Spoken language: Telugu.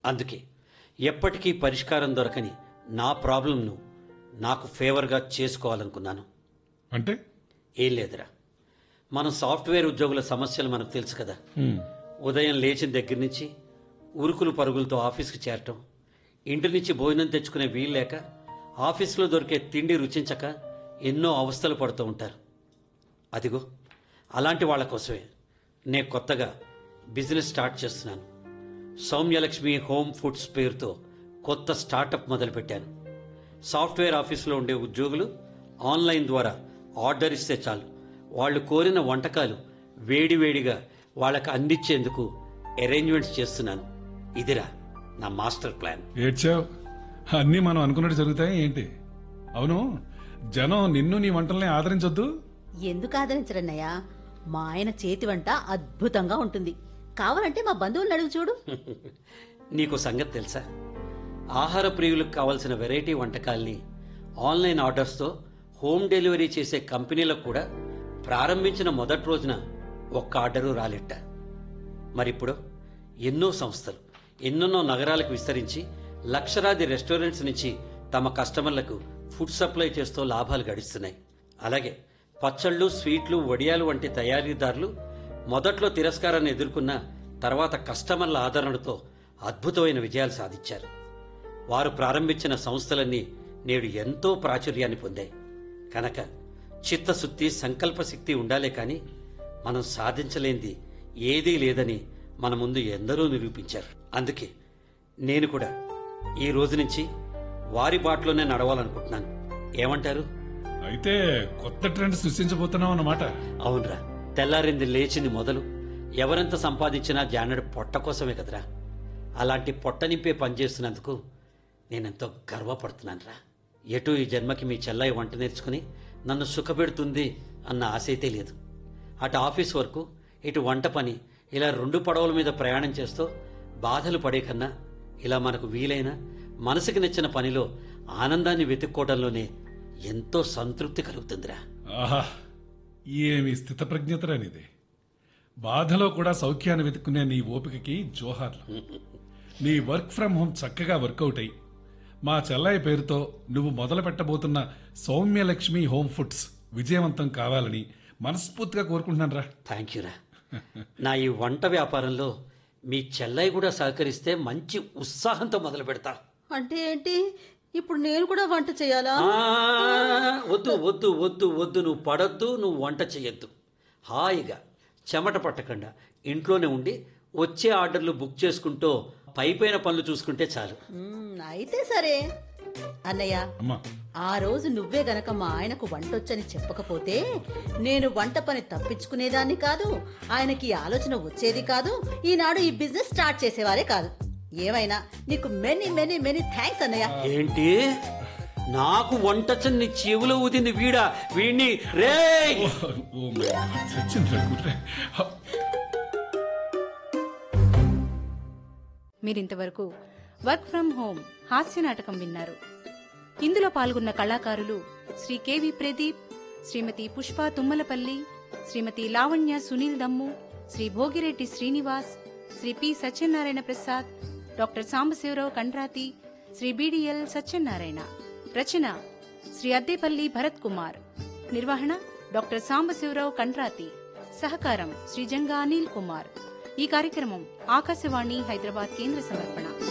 అందుకే ఎప్పటికీ పరిష్కారం దొరకని నా ప్రాబ్లంను నాకు ఫేవర్గా చేసుకోవాలనుకున్నాను. అంటే ఏం లేదురా, మనం సాఫ్ట్వేర్ ఉద్యోగుల సమస్యలు మనకు తెలుసు కదా. ఉదయం లేచిన దగ్గర నుంచి ఉరుకులు పరుగులతో ఆఫీస్కి చేరటం, ఇంటి నుంచి భోజనం తెచ్చుకునే వీలు లేక ఆఫీసులో దొరికే తిండి రుచించక ఎన్నో అవస్థలు పడుతూ ఉంటారు. అదిగో అలాంటి వాళ్ళ కోసమే నేను కొత్తగా బిజినెస్ స్టార్ట్ చేస్తున్నాను. సౌమ్యలక్ష్మి హోమ్ ఫుడ్స్ పేరుతో కొత్త స్టార్టప్ మొదలుపెట్టాను. సాఫ్ట్వేర్ ఆఫీసులో ఉండే ఉద్యోగులు ఆన్లైన్ ద్వారా ఆర్డర్ ఇస్తే చాలు, వాళ్ళు కోరిన వంటకాలు వేడివేడిగా వాళ్ళకి అందించేందుకు అరేంజ్మెంట్స్ చేస్తున్నాను. ఇదిరా నా మాస్టర్ ప్లాన్. ఏడ్చావు, అన్నీ మనం అనుకున్నట్టు జరుగుతాయి ఏంటి? అవును, జనం నిన్ను నీ వంటల్ని ఆదరించొద్దు? ఎందుకు ఆదరించరన్నయ్య? మా ఆయన చేతి వంట అద్భుతంగా ఉంటుంది. కావాలంటే మా బంధువులను అడుగు చూడు. నీకు సంగతి తెలుసా, ఆహార ప్రియులకు కావలసిన వెరైటీ వంటకాల్ని ఆన్లైన్ ఆర్డర్స్తో హోమ్ డెలివరీ చేసే కంపెనీలకు కూడా ప్రారంభించిన మొదటి రోజున ఒక్క ఆర్డరు రాలిట్ట. మరిప్పుడు ఎన్నో సంస్థలు ఎన్నెన్నో నగరాలకు విస్తరించి లక్షలాది రెస్టారెంట్స్ నుంచి తమ కస్టమర్లకు ఫుడ్ సప్లై చేస్తూ లాభాలు గడిస్తున్నాయి. అలాగే పచ్చళ్ళు, స్వీట్లు, వడియాలు వంటి తయారీదారులు మొదట్లో తిరస్కారాన్ని ఎదుర్కొన్న తర్వాత కస్టమర్ల ఆదరణతో అద్భుతమైన విజయాలు సాధించారు. వారు ప్రారంభించిన సంస్థలన్నీ నేడు ఎంతో ప్రాచుర్యాన్ని పొందాయి. కనుక చిత్తశుద్ధి, సంకల్పశక్తి ఉండాలే కానీ మనం సాధించలేనిది ఏదీ లేదని మన ముందు ఎందరో నిరూపించారు. అందుకే నేను కూడా ఈ రోజు నుంచి వారి బాటలోనే నడవాలనుకుంటున్నాను. ఏమంటారు? అయితే కొత్త ట్రెండ్ సృష్టించబోతున్నావు అన్నమాట. అవునరా, తెల్లారింది లేచింది మొదలు ఎవరెంత సంపాదించినా జానడు పొట్ట కోసమే కదరా. అలాంటి పొట్ట నింపే పనిచేస్తున్నందుకు నేనెంతో గర్వపడుతున్నాను రా. ఎటు ఈ జన్మకి మీ చెల్లాయి వంట నేర్చుకుని నన్ను సుఖపెడుతుంది అన్న ఆశ అయితే లేదు. అటు ఆఫీస్ వరకు ఇటు వంట పని, ఇలా 2 పడవల మీద ప్రయాణం చేస్తూ బాధలు పడే కన్నా ఇలా మనకు వీలైన మనసుకి నచ్చిన పనిలో ఆనందాన్ని వెతుక్కోవడంలోనే ఎంతో సంతృప్తి కలుగుతుందిరా. ఆహా, ఏమి స్థితప్రజ్ఞతరానిది. బాధలో కూడా సౌఖ్యాన్ని వెతుక్కునే నీ ఓపికకి జోహార్లు. నీ వర్క్ ఫ్రం హోమ్ చక్కగా వర్కౌట్ అయ్యి మా చెల్లాయి పేరుతో నువ్వు మొదలు పెట్టబోతున్న సౌమ్యలక్ష్మి హోమ్ ఫుడ్స్ విజయవంతం కావాలని మనస్ఫూర్తిగా కోరుకుంటున్నాను రా. థ్యాంక్ యూరా. నా ఈ వంట వ్యాపారంలో మీ చెల్లాయి కూడా సహకరిస్తే మంచి ఉత్సాహంతో మొదలు పెడతా. అంటే ఏంటి, ఇప్పుడు నేను కూడా వంట చేయాలా? వద్దు వద్దు వద్దు వద్దు, నువ్వు పడద్దు, నువ్వు వంట చెయ్యొద్దు. హాయిగా చెమట పట్టకుండా ఇంట్లోనే ఉండి వచ్చే ఆర్డర్లు బుక్ చేసుకుంటూ పైపైన పనులు చూసుకుంటే చాలు. అయితే సరే అన్నయ్య, అమ్మా, ఆ రోజు నువ్వే గనక మా ఆయనకు వంటొచ్చని చెప్పకపోతే నేను వంట పని తప్పించుకునేదాన్ని కాదు, ఆయనకి ఆలోచన వచ్చేది కాదు, ఈనాడు ఈ బిజినెస్ స్టార్ట్ చేసేవారే కాదు. ఏమైనా నీకు మెనీ మెనీ మెనీ థ్యాంక్స్ అన్నయ్య. ఏంటి, నాకు వంటొచ్చని నీ చెవులో ఊదింది వీడా? వీడిని రే మీరింతవరకు వర్క్ ఫ్రం హోమ్ హాస్య నాటకం విన్నారు. ఇందులో పాల్గొన్న కళాకారులు శ్రీ కెవి ప్రదీప్, శ్రీమతి పుష్ప తుమ్మలపల్లి, శ్రీమతి లావణ్య సునీల్ దమ్ము, Shri Bhogireddy Srinivas, Shri P Satyanarayana Prasad, doctor Sambasivarao Kandrathi, Shri BDL Satyanarayana. రచన శ్రీ అద్దేపల్లి భరత్ కుమార్. నిర్వహణ డాక్టర్ సాంబశివరావు కండ్రాతి. సహకారం శ్రీ జంగా అనిల్ కుమార్. ఈ కార్యక్రమం ఆకాశవాణి హైదరాబాద్ కేంద్ర సమర్పణ.